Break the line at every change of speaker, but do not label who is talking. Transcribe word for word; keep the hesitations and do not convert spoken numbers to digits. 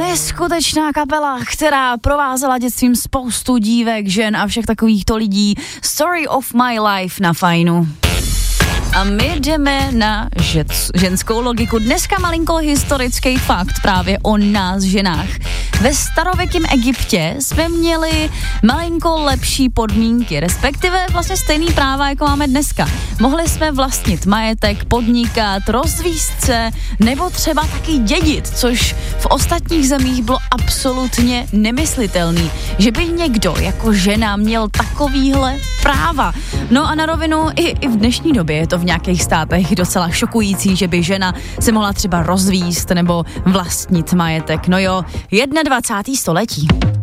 neskutečná kapela, která provázela dětstvím spoustu dívek, žen a všech takovýchto lidí. Story of my life na Fajnu. A my jdeme na žec, ženskou logiku. Dneska malinko historický fakt právě o nás ženách. Ve starověkém Egyptě jsme měli malinko lepší podmínky, respektive vlastně stejný práva, jako máme dneska. Mohli jsme vlastnit majetek, podnikat, rozvíst se, nebo třeba taky dědit, což v ostatních zemích bylo absolutně nemyslitelný, že by někdo jako žena měl takovýhle práva. No a na rovinu i, i v dnešní době je to v nějakých státech docela šokující, že by žena se mohla třeba rozvíst nebo vlastnit majetek. No jo, dvacátého prvního století.